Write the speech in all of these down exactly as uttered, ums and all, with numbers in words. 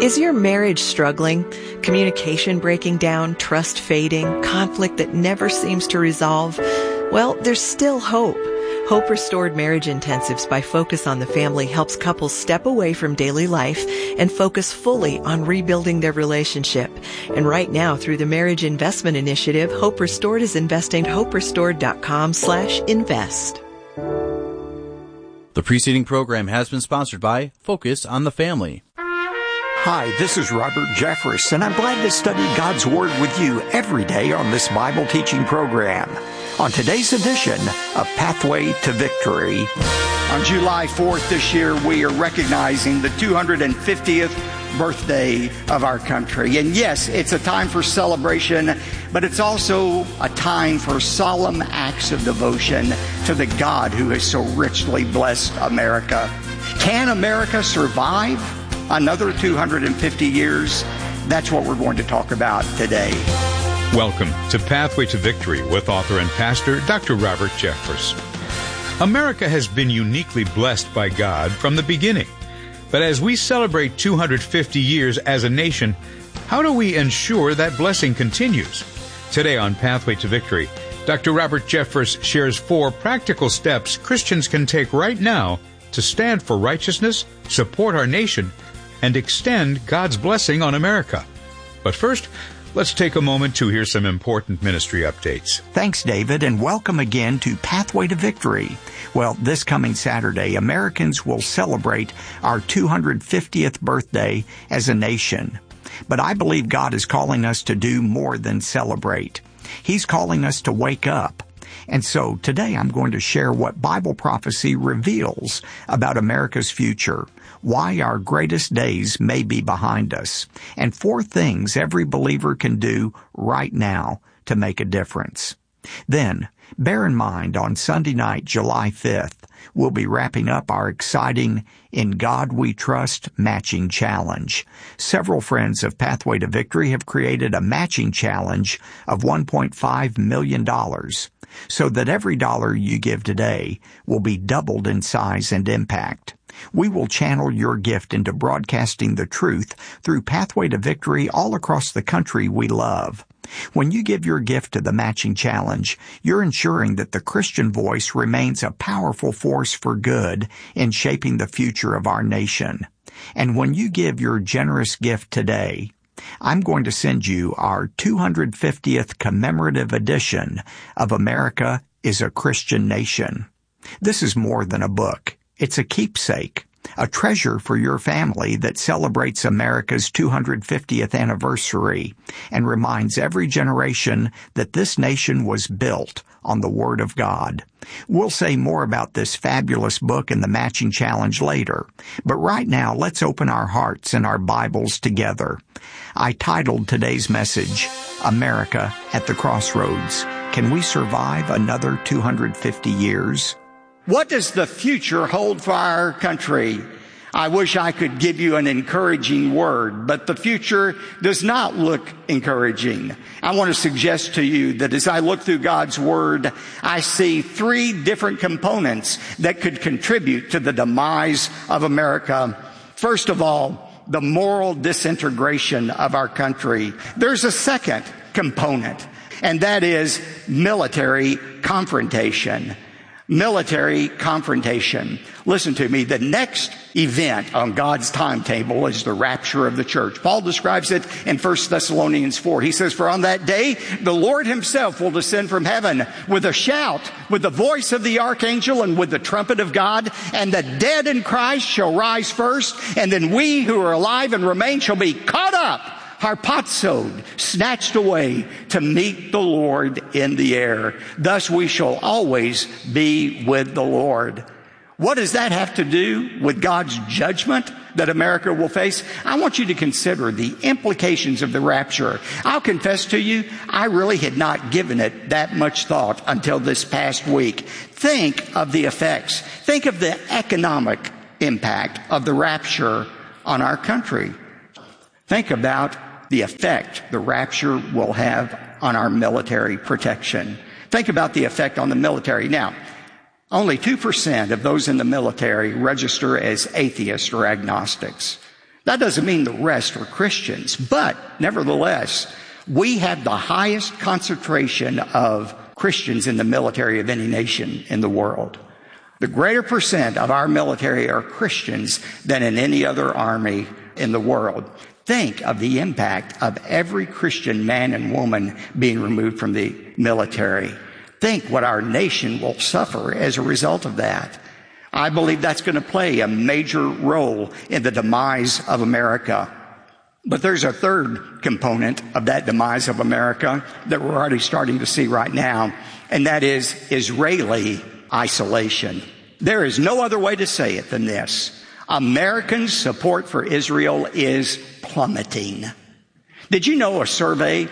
Is your marriage struggling? Communication breaking down, trust fading, conflict that never seems to resolve? Well, there's still hope. Hope Restored Marriage Intensives by Focus on the Family helps couples step away from daily life and focus fully on rebuilding their relationship. And right now, through the Marriage Investment Initiative, Hope Restored is investing hope restored dot com slash invest. The preceding program has been sponsored by Focus on the Family. Hi, this is Robert Jeffress, and I'm glad to study God's Word with you every day on this Bible teaching program. On today's edition of Pathway to Victory. On July fourth this year, we are recognizing the two hundred fiftieth birthday of our country. And yes, it's a time for celebration, but it's also a time for solemn acts of devotion to the God who has so richly blessed America. Can America survive another two hundred fifty years? That's what we're going to talk about today. Welcome to Pathway to Victory with author and pastor Doctor Robert Jeffress. America has been uniquely blessed by God from the beginning. But as we celebrate two hundred fifty years as a nation, how do we ensure that blessing continues? Today on Pathway to Victory, Doctor Robert Jeffress shares four practical steps Christians can take right now to stand for righteousness, support our nation, and extend God's blessing on America. But first, let's take a moment to hear some important ministry updates. Thanks, David, and welcome again to Pathway to Victory. Well, this coming Saturday, Americans will celebrate our two hundred fiftieth birthday as a nation. But I believe God is calling us to do more than celebrate. He's calling us to wake up. And so today I'm going to share what Bible prophecy reveals about America's future, why our greatest days may be behind us, and four things every believer can do right now to make a difference. Then, bear in mind, on Sunday night, July fifth, we'll be wrapping up our exciting In God We Trust matching challenge. Several friends of Pathway to Victory have created a matching challenge of one point five million dollars, so that every dollar you give today will be doubled in size and impact. We will channel your gift into broadcasting the truth through Pathway to Victory all across the country we love. When you give your gift to the matching challenge, you're ensuring that the Christian voice remains a powerful force for good in shaping the future of our nation. And when you give your generous gift today, I'm going to send you our two hundred fiftieth commemorative edition of America is a Christian Nation. This is more than a book. It's a keepsake, a treasure for your family that celebrates America's two hundred fiftieth anniversary and reminds every generation that this nation was built on the Word of God. We'll say more about this fabulous book and the matching challenge later, but right now let's open our hearts and our Bibles together. I titled today's message, America at the Crossroads. Can we survive another two hundred fifty years? What does the future hold for our country? I wish I could give you an encouraging word, but the future does not look encouraging. I want to suggest to you that as I look through God's Word, I see three different components that could contribute to the demise of America. First of all, the moral disintegration of our country. There's a second component, and that is military confrontation. Military confrontation. Listen to me. The next event on God's timetable is the rapture of the church. Paul describes it in First Thessalonians four. He says, for on that day, the Lord himself will descend from heaven with a shout, with the voice of the archangel, and with the trumpet of God, and the dead in Christ shall rise first, and then we who are alive and remain shall be caught up, harpazoed, snatched away to meet the Lord in the air. Thus we shall always be with the Lord. What does that have to do with God's judgment that America will face? I want you to consider the implications of the rapture. I'll confess to you, I really had not given it that much thought until this past week. Think of the effects. Think of the economic impact of the rapture on our country. Think about the effect the rapture will have on our military protection. Think about the effect on the military. Now, only two percent of those in the military register as atheists or agnostics. That doesn't mean the rest are Christians, but nevertheless, we have the highest concentration of Christians in the military of any nation in the world. The greater percent of our military are Christians than in any other army in the world. Think of the impact of every Christian man and woman being removed from the military. Think what our nation will suffer as a result of that. I believe that's going to play a major role in the demise of America. But there's a third component of that demise of America that we're already starting to see right now, and that is Israeli isolation. There is no other way to say it than this. Americans' support for Israel is plummeting. Did you know a survey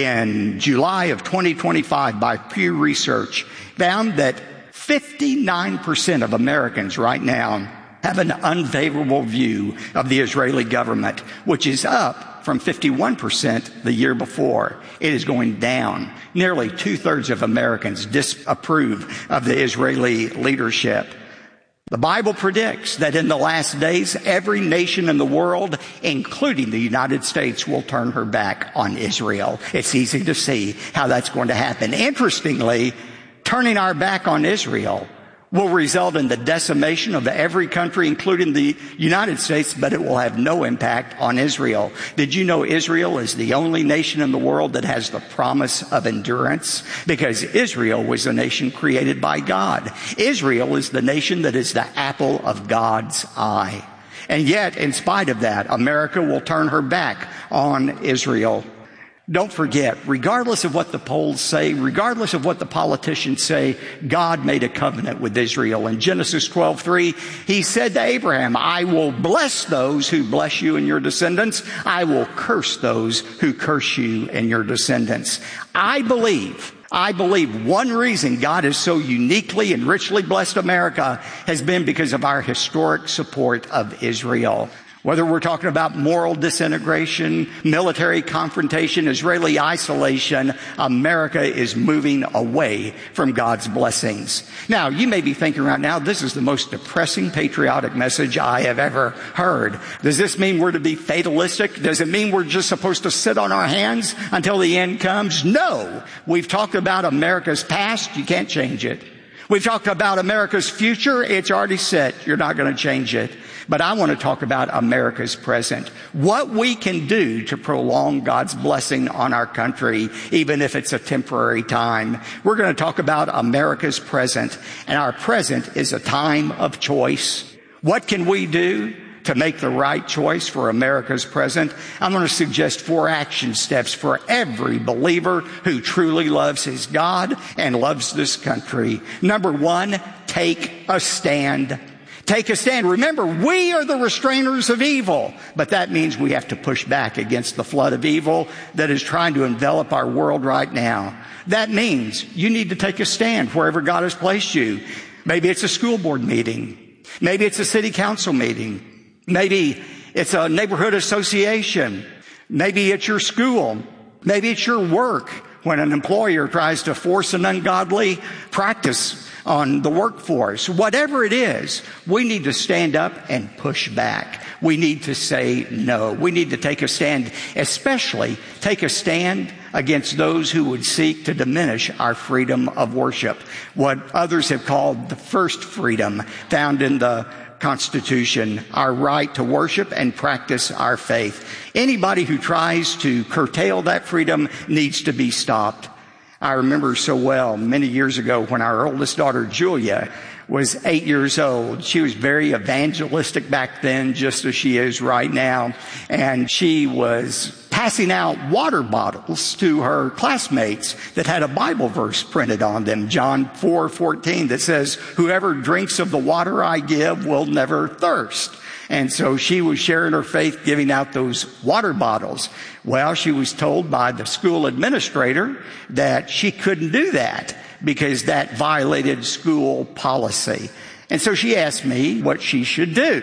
in July of twenty twenty-five by Pew Research found that fifty-nine percent of Americans right now have an unfavorable view of the Israeli government, which is up from fifty-one percent the year before. It is going down. Nearly two-thirds of Americans disapprove of the Israeli leadership. The Bible predicts that in the last days, every nation in the world, including the United States, will turn her back on Israel. It's easy to see how that's going to happen. Interestingly, turning our back on Israel will result in the decimation of every country, including the United States, but it will have no impact on Israel. Did you know Israel is the only nation in the world that has the promise of endurance? Because Israel was a nation created by God. Israel is the nation that is the apple of God's eye. And yet, in spite of that, America will turn her back on Israel. Don't forget, regardless of what the polls say, regardless of what the politicians say, God made a covenant with Israel. In Genesis twelve three, he said to Abraham, I will bless those who bless you and your descendants. I will curse those who curse you and your descendants. I believe, I believe one reason God has so uniquely and richly blessed America has been because of our historic support of Israel. Whether we're talking about moral disintegration, military confrontation, Israeli isolation, America is moving away from God's blessings. Now, you may be thinking right now, this is the most depressing patriotic message I have ever heard. Does this mean we're to be fatalistic? Does it mean we're just supposed to sit on our hands until the end comes? No. We've talked about America's past. You can't change it. We've talked about America's future. It's already set. You're not going to change it. But I want to talk about America's present. What we can do to prolong God's blessing on our country, even if it's a temporary time. We're going to talk about America's present. And our present is a time of choice. What can we do to make the right choice for America's present? I'm going to suggest four action steps for every believer who truly loves his God and loves this country. Number one, take a stand. Take a stand. Remember, we are the restrainers of evil, but that means we have to push back against the flood of evil that is trying to envelop our world right now. That means you need to take a stand wherever God has placed you. Maybe it's a school board meeting. Maybe it's a city council meeting. Maybe it's a neighborhood association. Maybe it's your school. Maybe it's your work when an employer tries to force an ungodly practice on the workforce. Whatever it is, we need to stand up and push back. We need to say no. We need to take a stand, especially take a stand against those who would seek to diminish our freedom of worship, what others have called the first freedom found in the Constitution, our right to worship and practice our faith. Anybody who tries to curtail that freedom needs to be stopped. I remember so well many years ago when our oldest daughter, Julia, was eight years old. She was very evangelistic back then, just as she is right now. And she was passing out water bottles to her classmates that had a Bible verse printed on them, John four fourteen, that says, whoever drinks of the water I give will never thirst. And so she was sharing her faith, giving out those water bottles. Well, she was told by the school administrator that she couldn't do that because that violated school policy. And so she asked me what she should do.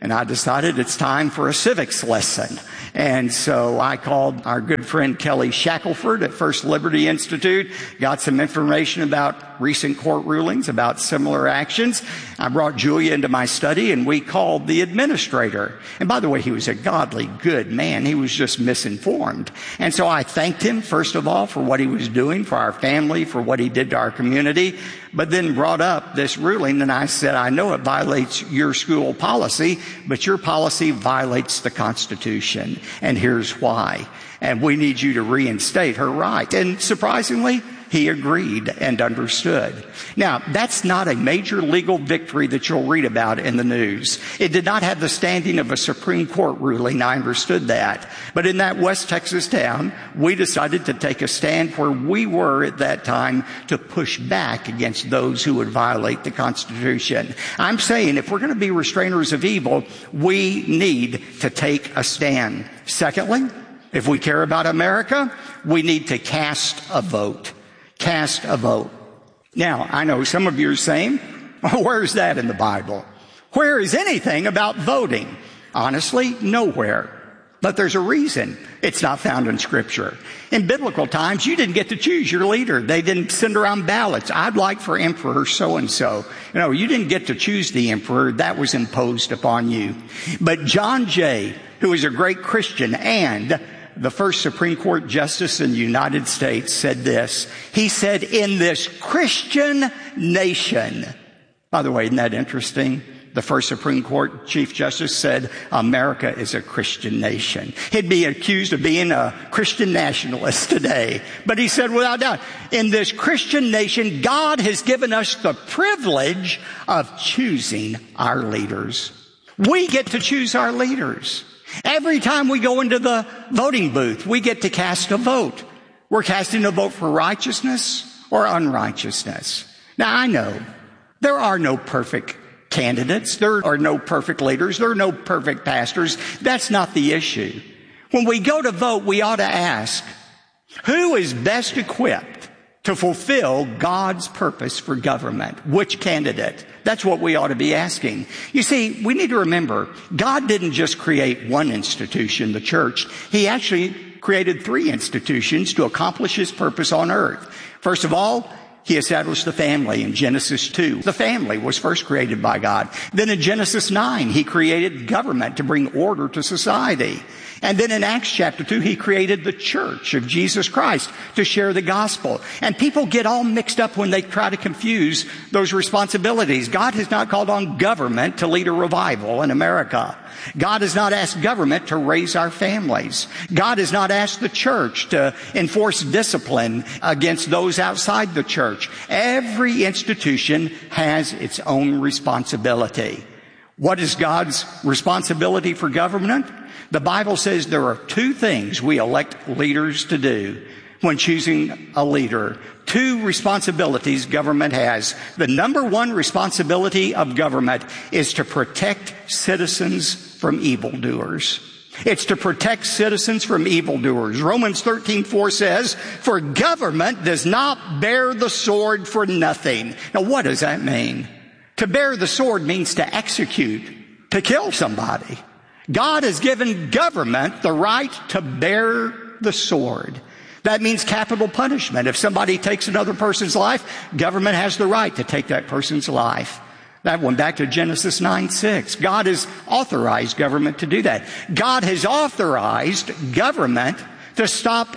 And I decided it's time for a civics lesson. And so I called our good friend Kelly Shackelford at First Liberty Institute, got some information about recent court rulings, about similar actions. I brought Julia into my study, and we called the administrator. And by the way, he was a godly, good man. He was just misinformed. And so I thanked him, first of all, for what he was doing for our family, for what he did to our community, but then brought up this ruling, and I said, I know it violates your school policy, but your policy violates the Constitution, and here's why. And we need you to reinstate her right. And surprisingly, he agreed and understood. Now, that's not a major legal victory that you'll read about in the news. It did not have the standing of a Supreme Court ruling. I understood that. But in that West Texas town, we decided to take a stand where we were at that time to push back against those who would violate the Constitution. I'm saying if we're going to be restrainers of evil, we need to take a stand. Secondly, if we care about America, we need to cast a vote. Cast a vote. Now, I know some of you are saying, well, where's that in the Bible? Where is anything about voting? Honestly, nowhere. But there's a reason it's not found in Scripture. In biblical times, you didn't get to choose your leader. They didn't send around ballots. I'd like for Emperor so-and-so. You know, you didn't get to choose the emperor. That was imposed upon you. But John Jay, who is a great Christian and the first Supreme Court justice in the United States, said this. He said, in this Christian nation. By the way, isn't that interesting? The first Supreme Court Chief Justice said, America is a Christian nation. He'd be accused of being a Christian nationalist today. But he said, without doubt, in this Christian nation, God has given us the privilege of choosing our leaders. We get to choose our leaders. Every time we go into the voting booth, we get to cast a vote. We're casting a vote for righteousness or unrighteousness. Now, I know there are no perfect candidates. There are no perfect leaders. There are no perfect pastors. That's not the issue. When we go to vote, we ought to ask, who is best equipped to fulfill God's purpose for government? Which candidate? That's what we ought to be asking. You see, we need to remember, God didn't just create one institution, the church. He actually created three institutions to accomplish His purpose on earth. First of all, He established the family in Genesis two. The family was first created by God. Then in Genesis nine, He created government to bring order to society. And then in Acts chapter two, He created the church of Jesus Christ to share the gospel. And people get all mixed up when they try to confuse those responsibilities. God has not called on government to lead a revival in America. God has not asked government to raise our families. God has not asked the church to enforce discipline against those outside the church. Every institution has its own responsibility. What is God's responsibility for government? The Bible says there are two things we elect leaders to do when choosing a leader. Two responsibilities government has. The number one responsibility of government is to protect citizens from evildoers. It's to protect citizens from evildoers. Romans thirteen four says, for government does not bear the sword for nothing. Now, what does that mean? To bear the sword means to execute, to kill somebody. God has given government the right to bear the sword. That means capital punishment. If somebody takes another person's life, government has the right to take that person's life. That went back to Genesis nine six. God has authorized government to do that. God has authorized government to stop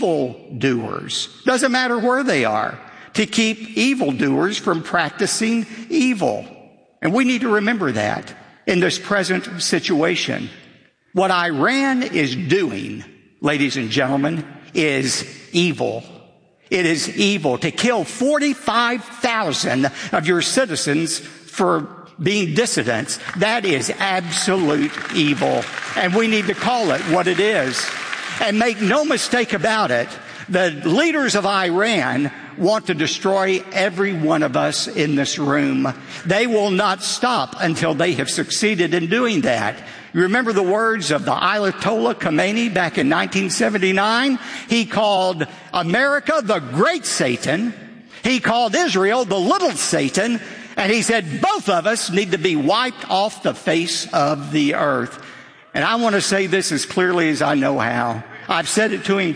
evildoers. Doesn't matter where they are. To keep evildoers from practicing evil. And we need to remember that in this present situation. What Iran is doing, ladies and gentlemen, is evil. It is evil to kill forty-five thousand of your citizens for being dissidents. That is absolute evil. And we need to call it what it is. And make no mistake about it, the leaders of Iran want to destroy every one of us in this room. They will not stop until they have succeeded in doing that. You remember the words of the Ayatollah Khomeini back in nineteen seventy-nine? He called America the great Satan. He called Israel the little Satan. And he said, both of us need to be wiped off the face of the earth. And I want to say this as clearly as I know how. I've said it to him